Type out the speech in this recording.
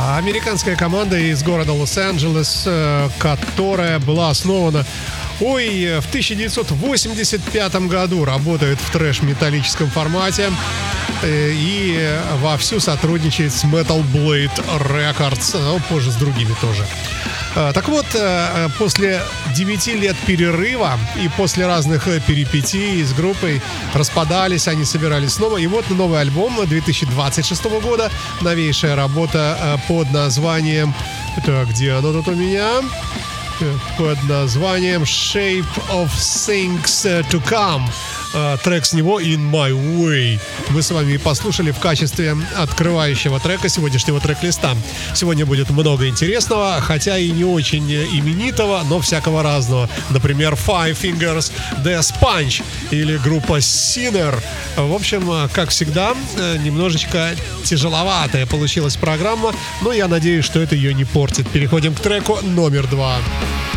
Американская команда из города Лос-Анджелес, которая была основана в 1985 году, работает в трэш-металлическом формате и вовсю сотрудничает с Metal Blade Records, позже с другими тоже. Так вот, после 9 лет перерыва и после разных перипетий с группой распадались, они собирались снова. И вот новый альбом 2026 года, новейшая работа под названием... Так, где оно тут у меня? Под названием Shape of Things to Come. Трек с него In My Way мы с вами послушали в качестве открывающего трека сегодняшнего трек-листа. Сегодня будет много интересного, хотя и не очень именитого, но всякого разного. Например, Five Fingers Death Punch или группа Sinner. В общем, как всегда, немножечко тяжеловатая получилась программа, но я надеюсь, что это ее не портит. Переходим к треку номер 2.